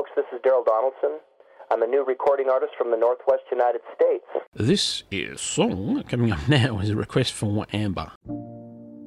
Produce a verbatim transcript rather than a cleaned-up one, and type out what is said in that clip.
folks. This is Daryl Donaldson. I'm a new recording artist from the Northwest United States. This is song coming up now is a request from Amber.